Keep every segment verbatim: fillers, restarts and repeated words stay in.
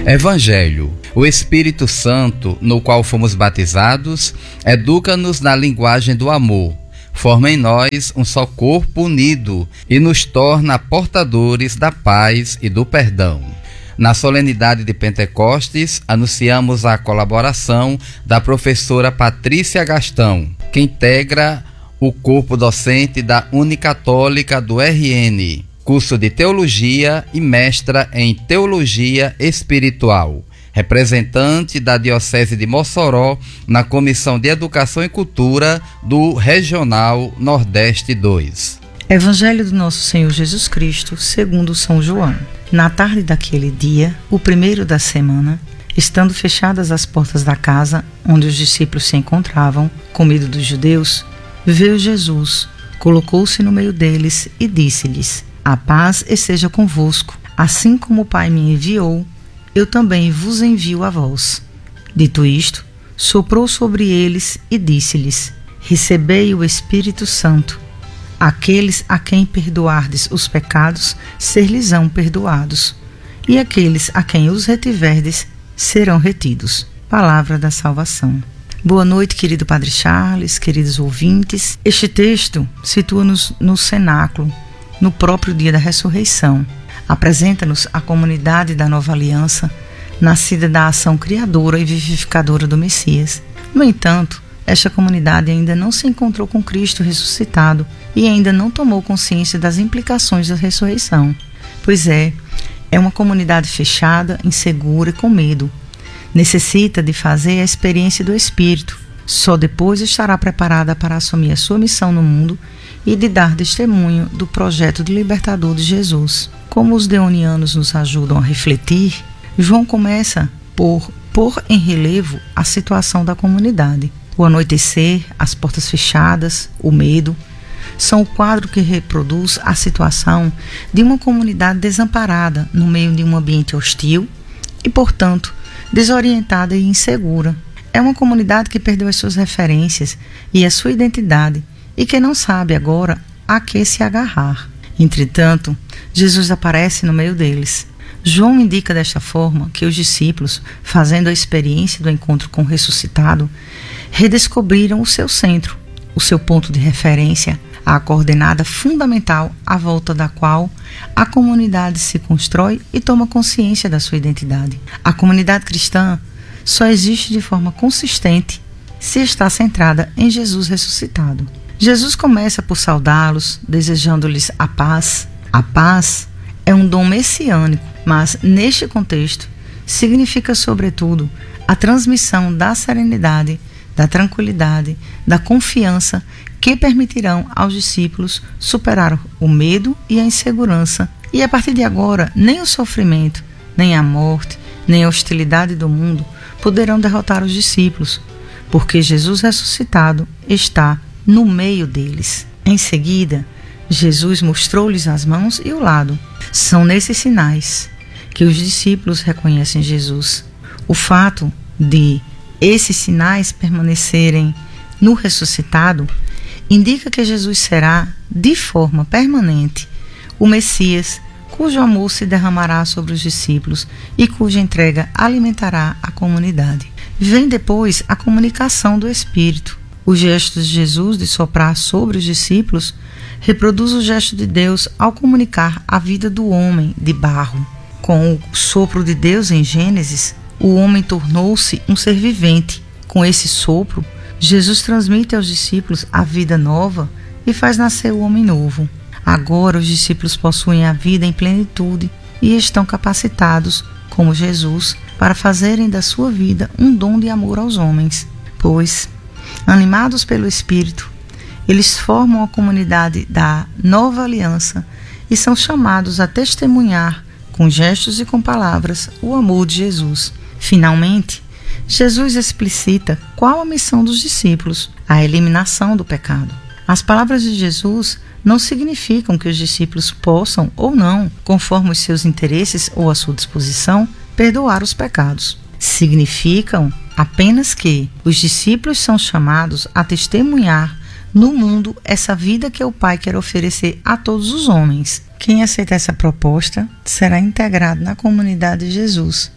Evangelho. O Espírito Santo, no qual fomos batizados, educa-nos na linguagem do amor, forma em nós um só corpo unido e nos torna portadores da paz e do perdão. Na solenidade de Pentecostes, anunciamos a colaboração da professora Patrícia Gastão, que integra o corpo docente da Unicatólica do R N, curso de Teologia e mestra em Teologia Espiritual, representante da Diocese de Mossoró na Comissão de Educação e Cultura do Regional Nordeste dois. Evangelho do Nosso Senhor Jesus Cristo, segundo São João. Na tarde daquele dia, o primeiro da semana, estando fechadas as portas da casa onde os discípulos se encontravam, com medo dos judeus, veio Jesus, colocou-se no meio deles e disse-lhes: A paz esteja convosco. Assim como o Pai me enviou, eu também vos envio a vós. Dito isto, soprou sobre eles e disse-lhes: Recebei o Espírito Santo. Aqueles a quem perdoardes os pecados, ser-lhes-ão perdoados, e aqueles a quem os retiverdes, serão retidos. Palavra da salvação. Boa noite, querido Padre Charles, queridos ouvintes. Este texto situa-nos no cenáculo, no próprio dia da ressurreição. Apresenta-nos a comunidade da nova aliança, nascida da ação criadora e vivificadora do Messias. No entanto, esta comunidade ainda não se encontrou com Cristo ressuscitado e ainda não tomou consciência das implicações da ressurreição. Pois é, é uma comunidade fechada, insegura e com medo. Necessita de fazer a experiência do Espírito. Só depois estará preparada para assumir a sua missão no mundo e de dar testemunho do projeto de libertador de Jesus. Como os deonianos nos ajudam a refletir, João começa por pôr em relevo a situação da comunidade. O anoitecer, as portas fechadas, o medo, são o quadro que reproduz a situação de uma comunidade desamparada no meio de um ambiente hostil e, portanto, desorientada e insegura. É uma comunidade que perdeu as suas referências e a sua identidade e que não sabe agora a que se agarrar. Entretanto, Jesus aparece no meio deles. João indica desta forma que os discípulos, fazendo a experiência do encontro com o ressuscitado, redescobriram o seu centro, o seu ponto de referência, a coordenada fundamental à volta da qual a comunidade se constrói e toma consciência da sua identidade. A comunidade cristã só existe de forma consistente se está centrada em Jesus ressuscitado. Jesus começa por saudá-los, desejando-lhes a paz. A paz é um dom messiânico, mas neste contexto significa sobretudo a transmissão da serenidade, da tranquilidade, da confiança que permitirão aos discípulos superar o medo e a insegurança. E a partir de agora, nem o sofrimento, nem a morte, nem a hostilidade do mundo poderão derrotar os discípulos, porque Jesus ressuscitado está no meio deles. Em seguida, Jesus mostrou-lhes as mãos e o lado. São nesses sinais que os discípulos reconhecem Jesus. O fato de esses sinais permanecerem no ressuscitado indica que Jesus será, de forma permanente, o Messias, cujo amor se derramará sobre os discípulos e cuja entrega alimentará a comunidade. Vem depois a comunicação do Espírito. Os gestos de Jesus de soprar sobre os discípulos reproduz o gesto de Deus ao comunicar a vida do homem de barro. Com o sopro de Deus em Gênesis, o homem tornou-se um ser vivente. Com esse sopro, Jesus transmite aos discípulos a vida nova e faz nascer o homem novo. Agora os discípulos possuem a vida em plenitude e estão capacitados, como Jesus, para fazerem da sua vida um dom de amor aos homens. Pois, animados pelo Espírito, eles formam a comunidade da nova aliança e são chamados a testemunhar, com gestos e com palavras, o amor de Jesus. Finalmente, Jesus explicita qual a missão dos discípulos: a eliminação do pecado. As palavras de Jesus não significam que os discípulos possam ou não, conforme os seus interesses ou a sua disposição, perdoar os pecados. Significam apenas que os discípulos são chamados a testemunhar no mundo essa vida que o Pai quer oferecer a todos os homens. Quem aceita essa proposta será integrado na comunidade de Jesus,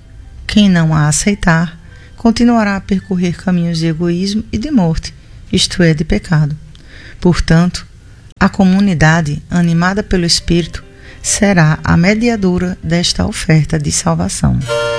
Quem não a aceitar, continuará a percorrer caminhos de egoísmo e de morte, isto é, de pecado. Portanto, a comunidade, animada pelo Espírito, será a mediadora desta oferta de salvação.